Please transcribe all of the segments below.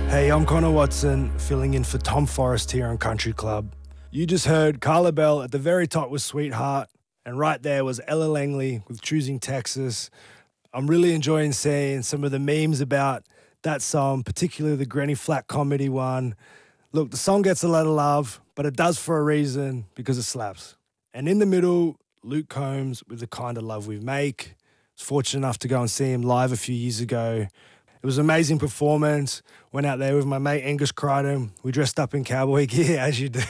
Hey, I'm Connor Watson, filling in for Tom Forrest here on Country Club. You just heard Carla Bell. At the very top was Sweetheart, and right there was Ella Langley with Choosing Texas. I'm really enjoying seeing some of the memes about that song, particularly the Granny Flat comedy one. Look, the song gets a lot of love, but it does for a reason, because it slaps. And in the middle, Luke Combs with The Kind of Love We Make. I was fortunate enough to go and see him live a few years ago. It was an amazing performance. Went out there with my mate Angus Crichton. We dressed up in cowboy gear, as you do.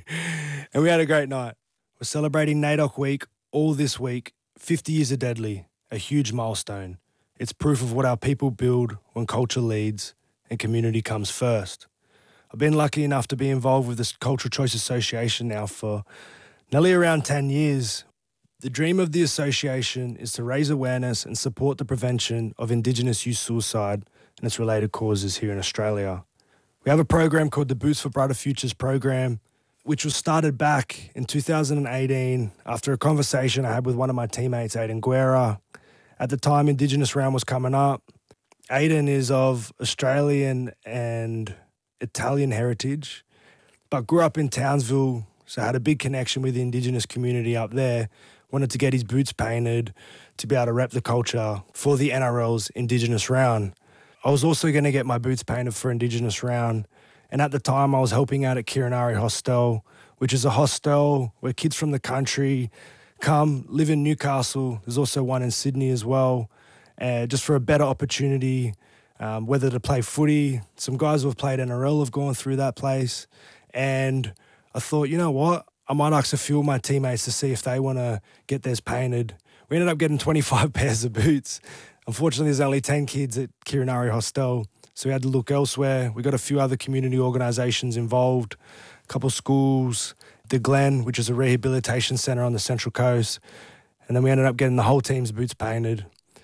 And we had a great night. We're celebrating NAIDOC Week all this week. 50 years of Deadly, a huge milestone. It's proof of what our people build when culture leads and community comes first. I've been lucky enough to be involved with this Cultural Choice Association now for nearly around 10 years. The dream of the association is to raise awareness and support the prevention of Indigenous youth suicide and its related causes here in Australia. We have a program called the Boots for Brighter Futures program, which was started back in 2018 after a conversation I had with one of my teammates, Aidan Guerra. At the time, Indigenous Round was coming up. Aidan is of Australian and Italian heritage, but grew up in Townsville, so had a big connection with the Indigenous community up there. Wanted to get his boots painted to be able to rep the culture for the NRL's Indigenous Round. I was also going to get my boots painted for Indigenous Round, and at the time I was helping out at Kirinari Hostel, which is a hostel where kids from the country come, live in Newcastle. There's also one in Sydney as well, just for a better opportunity, whether to play footy. Some guys who have played NRL have gone through that place, and I thought, you know what? I might ask a few of my teammates to see if they want to get theirs painted. We ended up getting 25 pairs of boots. Unfortunately, there's only 10 kids at Kirinari Hostel, so we had to look elsewhere. We got a few other community organisations involved, a couple schools, the Glen, which is a rehabilitation centre on the Central Coast, and then we ended up getting the whole team's boots painted,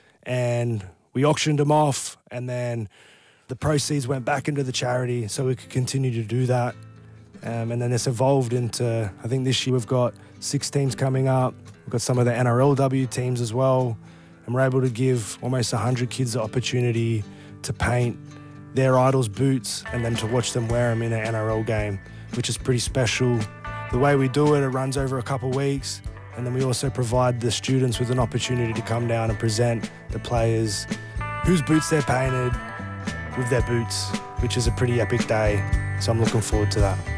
and we auctioned them off, and then the proceeds went back into the charity so we could continue to do that. And then it's evolved into, I think this year we've got 6 teams coming up. We've got some of the NRLW teams as well. And we're able to give almost 100 kids the opportunity to paint their idols' boots and then to watch them wear them in an NRL game, which is pretty special. The way we do it, it runs over a couple of weeks. And then we also provide the students with an opportunity to come down and present the players whose boots they're painted with their boots, which is a pretty epic day. So I'm looking forward to that.